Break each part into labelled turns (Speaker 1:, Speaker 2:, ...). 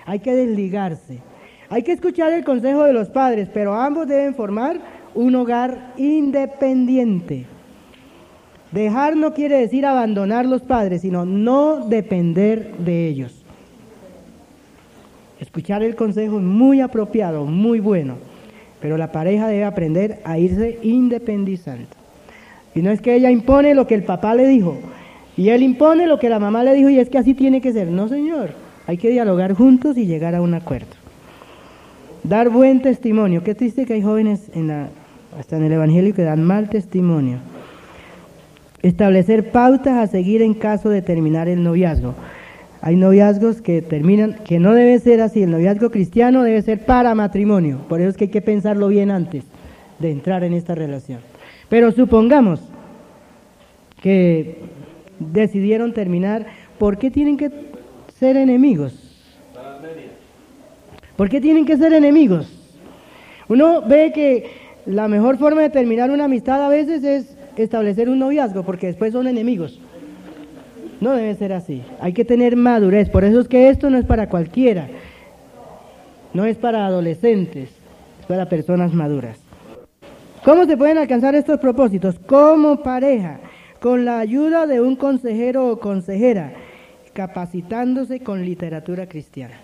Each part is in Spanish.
Speaker 1: hay que desligarse. Hay que escuchar el consejo de los padres, pero ambos deben formar un hogar independiente. Dejar no quiere decir abandonar los padres, sino no depender de ellos. Escuchar el consejo es muy apropiado, muy bueno, pero la pareja debe aprender a irse independizando. Y no es que ella impone lo que el papá le dijo, y él impone lo que la mamá le dijo, y es que así tiene que ser. No, señor, hay que dialogar juntos y llegar a un acuerdo. Dar buen testimonio. Qué triste que hay jóvenes hasta en el Evangelio que dan mal testimonio. Establecer pautas a seguir en caso de terminar el noviazgo. Hay noviazgos que terminan, que no debe ser así. El noviazgo cristiano debe ser para matrimonio. Por eso es que hay que pensarlo bien antes de entrar en esta relación. Pero supongamos que decidieron terminar, ¿por qué tienen que ser enemigos? ¿Por qué tienen que ser enemigos? Uno ve que la mejor forma de terminar una amistad a veces es establecer un noviazgo, porque después son enemigos. No debe ser así. Hay que tener madurez. Por eso es que esto no es para cualquiera. No es para adolescentes, es para personas maduras. ¿Cómo se pueden alcanzar estos propósitos? Como pareja, con la ayuda de un consejero o consejera, capacitándose con literatura cristiana.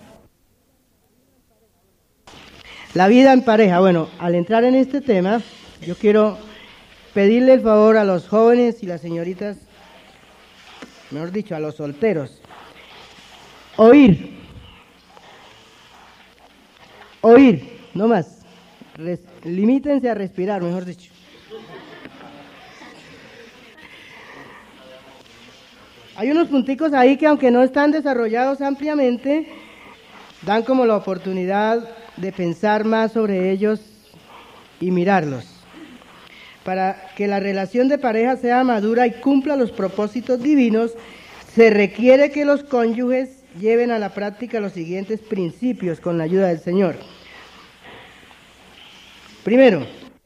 Speaker 1: La vida en pareja. Bueno, al entrar en este tema, yo quiero pedirle el favor a los jóvenes y las señoritas, mejor dicho, a los solteros. Oír, no más. Limítense a respirar, mejor dicho. Hay unos punticos ahí que, aunque no están desarrollados ampliamente, dan como la oportunidad de pensar más sobre ellos y mirarlos. Para que la relación de pareja sea madura y cumpla los propósitos divinos, se requiere que los cónyuges lleven a la práctica los siguientes principios con la ayuda del Señor. Primero,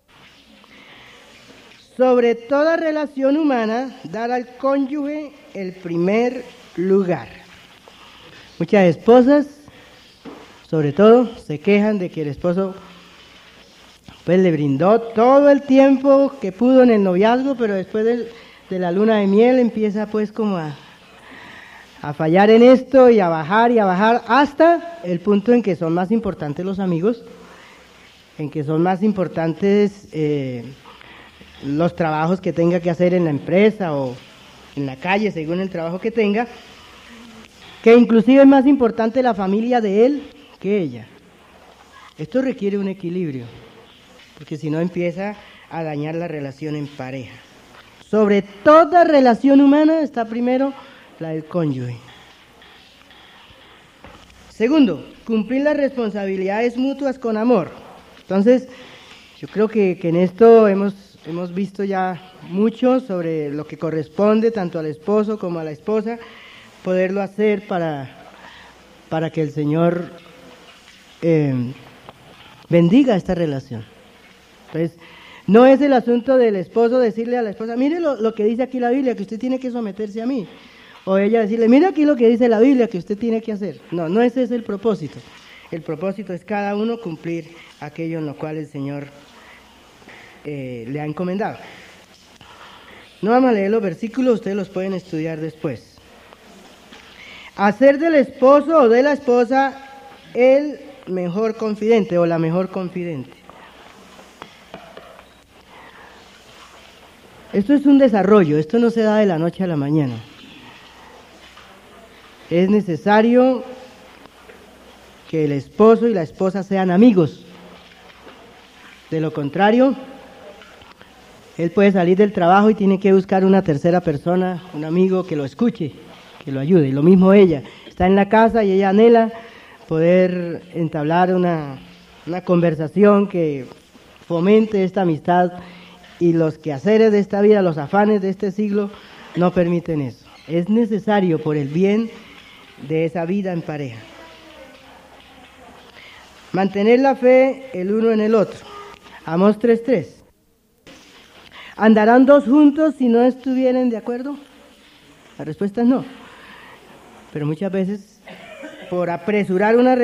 Speaker 1: sobre toda relación humana, dar al cónyuge el primer lugar. Muchas esposas, sobre todo, se quejan de que el esposo pues le brindó todo el tiempo que pudo en el noviazgo, pero después de la luna de miel empieza pues como a fallar en esto y a bajar hasta el punto en que son más importantes los amigos, en que son más importantes los trabajos que tenga que hacer en la empresa o en la calle, según el trabajo que tenga, que inclusive es más importante la familia de él que ella. Esto requiere un equilibrio, porque si no empieza a dañar la relación en pareja. Sobre toda relación humana está primero la del cónyuge. Segundo, cumplir las responsabilidades mutuas con amor. Entonces, yo creo que en esto hemos visto ya mucho sobre lo que corresponde tanto al esposo como a la esposa, poderlo hacer para que el Señor bendiga esta relación. Entonces, no es el asunto del esposo decirle a la esposa, mire lo que dice aquí la Biblia, que usted tiene que someterse a mí. O ella decirle, mire aquí lo que dice la Biblia, que usted tiene que hacer. No ese es el propósito. El propósito es cada uno cumplir aquello en lo cual el Señor le ha encomendado. No vamos a leer los versículos, ustedes los pueden estudiar después. Hacer del esposo o de la esposa el mejor confidente o la mejor confidente. Esto es un desarrollo, esto no se da de la noche a la mañana. Es necesario que el esposo y la esposa sean amigos. De lo contrario, él puede salir del trabajo y tiene que buscar una tercera persona, un amigo que lo escuche, que lo ayude. Y lo mismo ella, está en la casa y ella anhela poder entablar una conversación que fomente esta amistad, y los quehaceres de esta vida, los afanes de este siglo no permiten eso. Es necesario por el bien de esa vida en pareja. Mantener la fe el uno en el otro. Amós 3:3. ¿Andarán dos juntos si no estuvieren de acuerdo? La respuesta es no. Pero muchas veces, por apresurar una